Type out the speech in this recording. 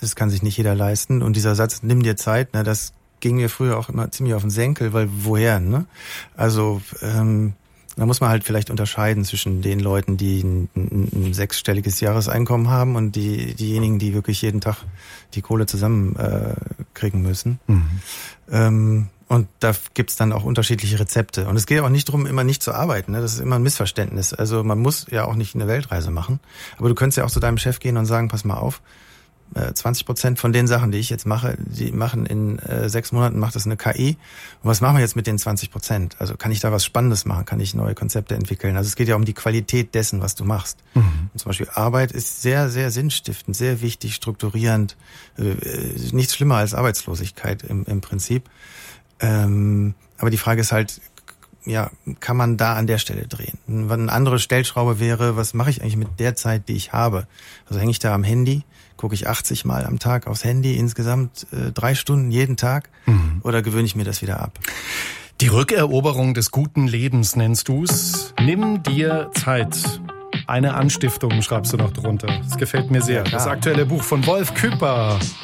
das kann sich nicht jeder leisten. Und dieser Satz, nimm dir Zeit, das ging mir früher auch immer ziemlich auf den Senkel, weil woher, ne? Also, da muss man halt vielleicht unterscheiden zwischen den Leuten, die ein sechsstelliges Jahreseinkommen haben und diejenigen, die wirklich jeden Tag die Kohle zusammen kriegen müssen. Und da gibt's dann auch unterschiedliche Rezepte. Und es geht auch nicht darum, immer nicht zu arbeiten. Ne? Das ist immer ein Missverständnis. Also man muss ja auch nicht eine Weltreise machen. Aber du könntest ja auch zu deinem Chef gehen und sagen, pass mal auf, 20% von den Sachen, die ich jetzt mache, die machen in 6 Monaten, macht das eine KI. Und was machen wir jetzt mit den 20%? Also kann ich da was Spannendes machen? Kann ich neue Konzepte entwickeln? Also es geht ja um die Qualität dessen, was du machst. Und zum Beispiel Arbeit ist sehr, sehr sinnstiftend, sehr wichtig, strukturierend. Nichts schlimmer als Arbeitslosigkeit im Prinzip. Aber die Frage ist halt, ja, kann man da an der Stelle drehen? Eine andere Stellschraube wäre, was mache ich eigentlich mit der Zeit, die ich habe? Also hänge ich da am Handy? Gucke ich 80 Mal am Tag aufs Handy, insgesamt 3 Stunden jeden Tag? Oder gewöhne ich mir das wieder ab? Die Rückeroberung des guten Lebens nennst du's. Nimm dir Zeit. Eine Anstiftung schreibst du noch drunter. Das gefällt mir sehr. Ja, das aktuelle Buch von Wolf Küpper.